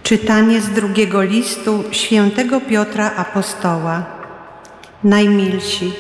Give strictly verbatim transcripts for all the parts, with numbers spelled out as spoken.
Czytanie z drugiego listu świętego Piotra Apostoła. Najmilsi,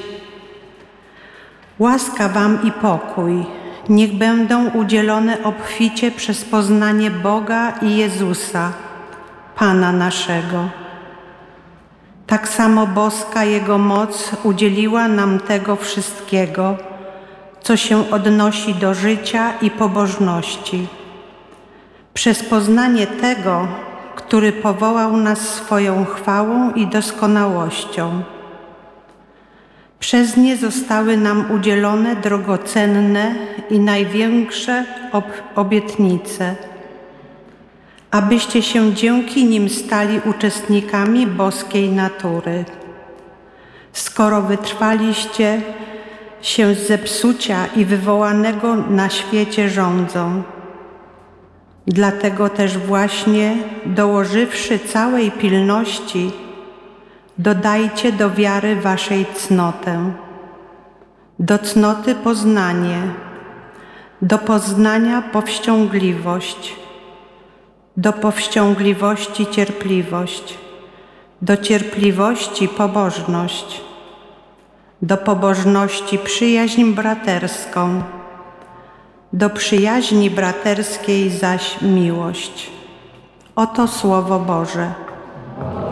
łaska wam i pokój niech będą udzielone obficie przez poznanie Boga i Jezusa, Pana naszego. Tak samo boska Jego moc udzieliła nam tego wszystkiego, co się odnosi do życia i pobożności. Przez poznanie tego, który powołał nas swoją chwałą i doskonałością. Przez nie zostały nam udzielone drogocenne i największe ob obietnice, abyście się dzięki nim stali uczestnikami boskiej natury. Skoro wytrwaliście się z zepsucia i wywołanego na świecie rządzą, dlatego też właśnie, dołożywszy całej pilności, dodajcie do wiary waszej cnotę, do cnoty poznanie, do poznania powściągliwość, do powściągliwości cierpliwość, do cierpliwości pobożność, do pobożności przyjaźń braterską, do przyjaźni braterskiej zaś miłość. Oto Słowo Boże.